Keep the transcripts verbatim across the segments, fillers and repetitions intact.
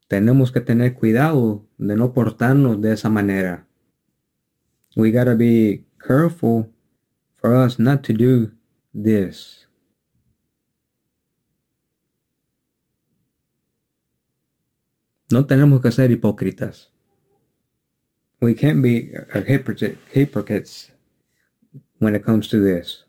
tenemos que tener cuidado de no portarnos de esa manera. We gotta be careful for us not to do this. No tenemos que ser hipócritas. We can't be hypocrites when it comes to this.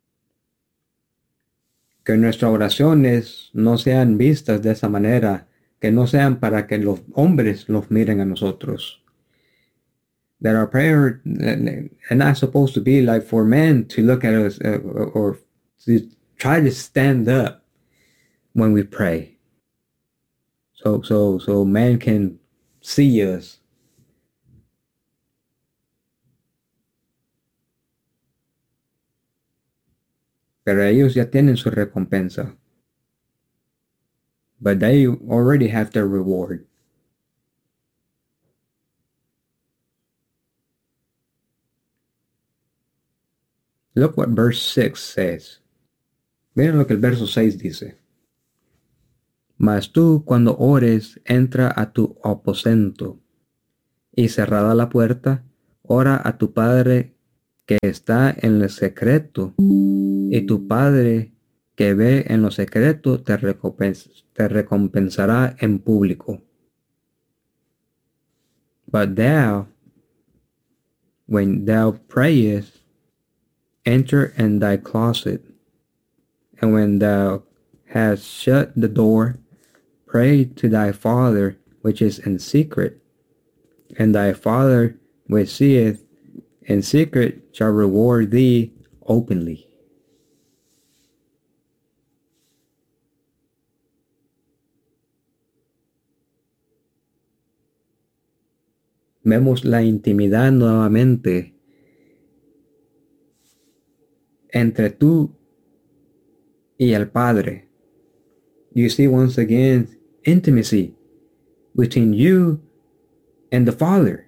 Que nuestras oraciones no sean vistas de esa manera, que no sean para que los hombres los miren a nosotros. That our prayer are not supposed to be like for men to look at us uh, or to try to stand up when we pray. So, so, so man can see us. Pero ellos ya tienen su recompensa. But they already have their reward. Look what verse six says. Miren lo que el verso seis dice. Mas tú cuando ores, entra a tu aposento, y cerrada la puerta, ora a tu Padre que está en el secreto, y tu Padre que ve en lo secreto te, recompens te recompensará en público. But thou, when thou prayest, enter in thy closet, and when thou hast shut the door, pray to thy Father which is in secret, and thy Father which seeth in secret shall reward thee openly. Vemos la intimidad nuevamente entre tú y el Padre. You see once again intimacy between you and the Father.